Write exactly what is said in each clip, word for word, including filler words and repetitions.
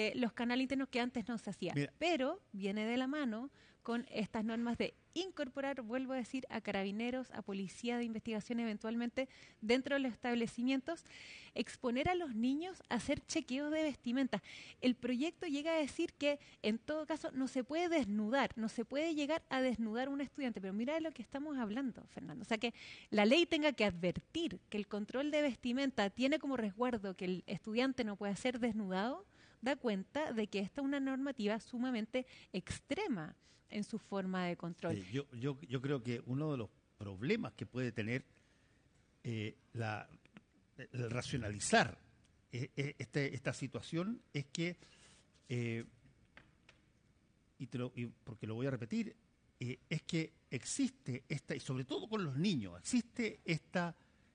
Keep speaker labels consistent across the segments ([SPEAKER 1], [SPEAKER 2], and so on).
[SPEAKER 1] eh, los canales internos que antes no se hacía.
[SPEAKER 2] Mira.
[SPEAKER 1] Pero viene de la mano con estas normas de incorporar, vuelvo a decir, a carabineros, a policía de investigación eventualmente dentro de los establecimientos, exponer a los niños a hacer chequeos de vestimenta. El proyecto llega a decir que en todo caso no se puede desnudar, no se puede llegar a desnudar a un estudiante, pero mira de lo que estamos hablando, Fernando. O sea, que la ley tenga que advertir que el control de vestimenta tiene como resguardo que el estudiante no pueda ser desnudado, da cuenta de que esta es una normativa sumamente extrema en su forma de control.
[SPEAKER 2] Eh, yo, yo, yo creo que uno de los problemas que puede tener eh, la, el racionalizar eh, eh, este, esta situación es que, eh, y, te lo, y porque lo voy a repetir, eh, es que existe esta, y sobre todo con los niños, existe esta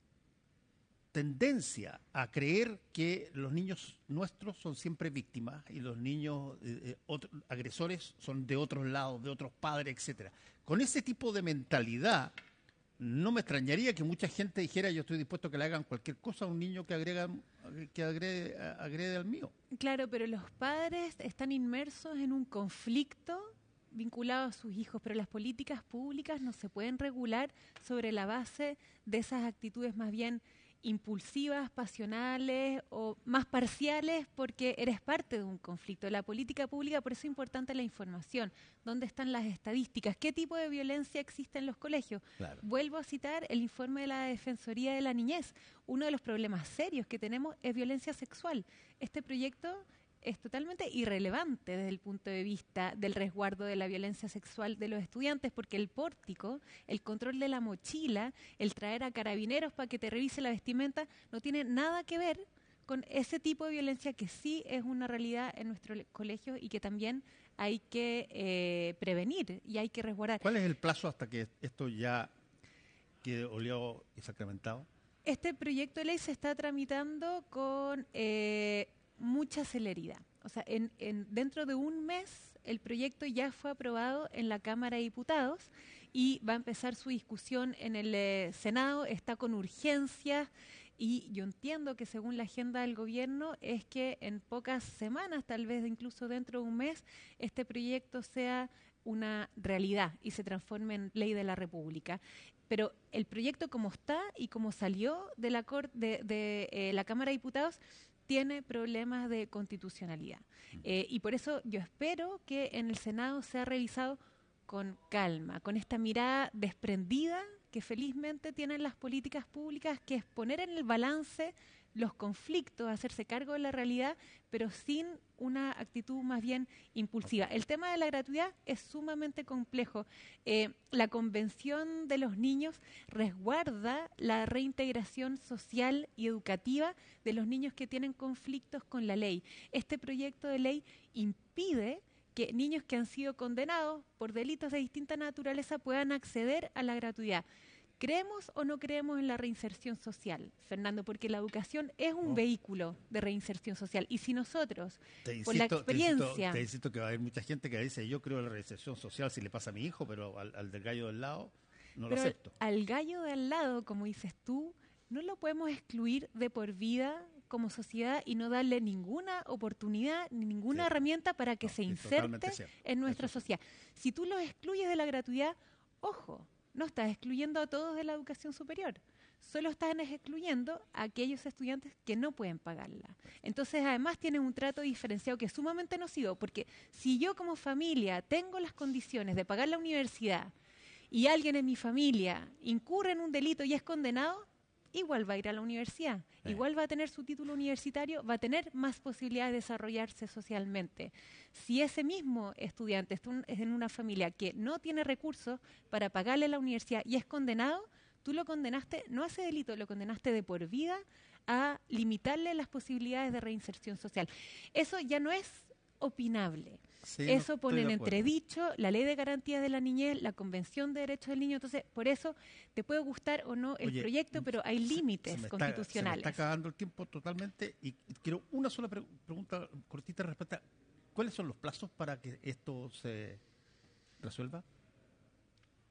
[SPEAKER 2] tendencia a creer que los niños nuestros son siempre víctimas y los niños eh, eh, otro, agresores son de otros lados, de otros padres, etcétera. Con ese tipo de mentalidad, no me extrañaría que mucha gente dijera yo estoy dispuesto a que le hagan cualquier cosa a un niño que agrega, que agrede, agrede al mío.
[SPEAKER 1] Claro, pero los padres están inmersos en un conflicto vinculado a sus hijos, pero las políticas públicas no se pueden regular sobre la base de esas actitudes más bien impulsivas, pasionales o más parciales porque eres parte de un conflicto. La política pública, por eso es importante la información. ¿Dónde están las estadísticas? ¿Qué tipo de violencia existe en los colegios?
[SPEAKER 2] Claro.
[SPEAKER 1] Vuelvo a citar el informe de la Defensoría de la Niñez. Uno de los problemas serios que tenemos es violencia sexual. Este proyecto es totalmente irrelevante desde el punto de vista del resguardo de la violencia sexual de los estudiantes, porque el pórtico, el control de la mochila, el traer a carabineros para que te revise la vestimenta, no tiene nada que ver con ese tipo de violencia que sí es una realidad en nuestro colegio y que también hay que eh, prevenir y hay que resguardar.
[SPEAKER 2] ¿Cuál es el plazo hasta que esto ya quede oleado y sacramentado?
[SPEAKER 1] Este proyecto de ley se está tramitando con eh, mucha celeridad. O sea, en, en, dentro de un mes el proyecto ya fue aprobado en la Cámara de Diputados y va a empezar su discusión en el eh, Senado. Está con urgencia y yo entiendo que según la agenda del gobierno es que en pocas semanas, tal vez incluso dentro de un mes, este proyecto sea una realidad y se transforme en ley de la República. Pero el proyecto como está y como salió de la, cor de, de, eh, la Cámara de Diputados tiene problemas de constitucionalidad. Eh, y por eso yo espero que en el Senado sea revisado con calma, con esta mirada desprendida que felizmente tienen las políticas públicas, que es poner en el balance los conflictos, hacerse cargo de la realidad, pero sin una actitud más bien impulsiva. El tema de la gratuidad es sumamente complejo. Eh, la Convención de los Niños resguarda la reintegración social y educativa de los niños que tienen conflictos con la ley. Este proyecto de ley impide que niños que han sido condenados por delitos de distinta naturaleza puedan acceder a la gratuidad. ¿Creemos o no creemos en la reinserción social, Fernando? Porque la educación es un
[SPEAKER 2] no.
[SPEAKER 1] vehículo de reinserción social. Y si nosotros,
[SPEAKER 2] te insisto,
[SPEAKER 1] por la experiencia...
[SPEAKER 2] Te insisto, te insisto que va a haber mucha gente que dice, yo creo en la reinserción social si le pasa a mi hijo, pero al, al del gallo del lado no
[SPEAKER 1] pero
[SPEAKER 2] lo acepto.
[SPEAKER 1] Al, al gallo de al lado, como dices tú, no lo podemos excluir de por vida como sociedad y no darle ninguna oportunidad ni ninguna
[SPEAKER 2] sí.
[SPEAKER 1] herramienta para que
[SPEAKER 2] no,
[SPEAKER 1] se
[SPEAKER 2] sí,
[SPEAKER 1] inserte en nuestra
[SPEAKER 2] Eso
[SPEAKER 1] sociedad. Sí. Si tú los excluyes de la gratuidad, ojo, no estás excluyendo a todos de la educación superior, solo están excluyendo a aquellos estudiantes que no pueden pagarla. Entonces, además, tienen un trato diferenciado que es sumamente nocivo, porque si yo como familia tengo las condiciones de pagar la universidad y alguien en mi familia incurre en un delito y es condenado, igual va a ir a la universidad, eh. igual va a tener su título universitario, va a tener más posibilidades de desarrollarse socialmente. Si ese mismo estudiante es en una familia que no tiene recursos para pagarle la universidad y es condenado, tú lo condenaste no a ese delito, lo condenaste de por vida a limitarle las posibilidades de reinserción social. Eso ya no es opinable.
[SPEAKER 2] Sí,
[SPEAKER 1] eso
[SPEAKER 2] no,
[SPEAKER 1] pone en entredicho la Ley de Garantías de la Niñez, la Convención de Derechos del Niño. Entonces, por eso te puede gustar o no el
[SPEAKER 2] Oye,
[SPEAKER 1] proyecto, pero hay límites
[SPEAKER 2] se, se
[SPEAKER 1] constitucionales.
[SPEAKER 2] Está, se me está acabando el tiempo totalmente y quiero una sola pre pregunta cortita respecto a ¿cuáles son los plazos para que esto se resuelva?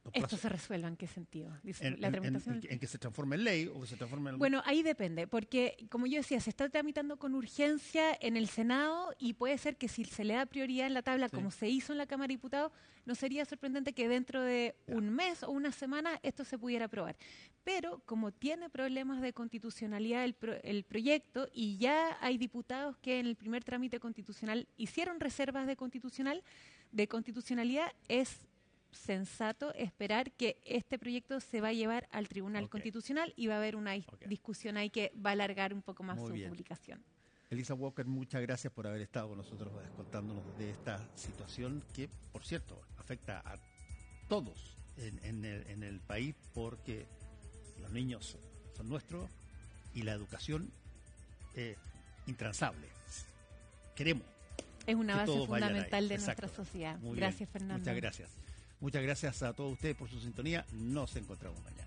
[SPEAKER 2] los
[SPEAKER 1] ¿Esto
[SPEAKER 2] plazos,
[SPEAKER 1] se resuelva en qué sentido? Dice,
[SPEAKER 2] en,
[SPEAKER 1] la
[SPEAKER 2] en-
[SPEAKER 1] tramitación
[SPEAKER 2] en-
[SPEAKER 1] del-
[SPEAKER 2] en que se transforme en ley o que se transforme en algún-
[SPEAKER 1] Bueno, ahí depende, porque como yo decía, se está tramitando con urgencia en el Senado y puede ser que si se le da prioridad en la tabla,
[SPEAKER 2] Sí.
[SPEAKER 1] como se hizo en la Cámara de Diputados, no sería sorprendente que dentro de
[SPEAKER 2] Ya.
[SPEAKER 1] un mes o una semana esto se pudiera aprobar. Pero como tiene problemas de constitucionalidad el, pro- el proyecto y ya hay diputados que en el primer trámite constitucional hicieron reservas de constitucional, de constitucionalidad, es sensato esperar que este proyecto se va a llevar al Tribunal
[SPEAKER 2] Ok.
[SPEAKER 1] Constitucional y va a haber una dis-
[SPEAKER 2] Ok.
[SPEAKER 1] discusión ahí que va a alargar un poco más
[SPEAKER 2] Muy
[SPEAKER 1] su
[SPEAKER 2] bien.
[SPEAKER 1] publicación.
[SPEAKER 2] Elisa Walker, muchas gracias por haber estado con nosotros eh, contándonos de esta situación que, por cierto, afecta a todos en, en el, en el país porque los niños son nuestros y la educación es intransable. Queremos.
[SPEAKER 1] Es una
[SPEAKER 2] que
[SPEAKER 1] base
[SPEAKER 2] todos vayan ahí.
[SPEAKER 1] fundamental de
[SPEAKER 2] Exacto.
[SPEAKER 1] nuestra sociedad.
[SPEAKER 2] Muy
[SPEAKER 1] Gracias,
[SPEAKER 2] bien.
[SPEAKER 1] Fernando.
[SPEAKER 2] Muchas gracias. Muchas gracias a todos ustedes por su sintonía. Nos encontramos mañana.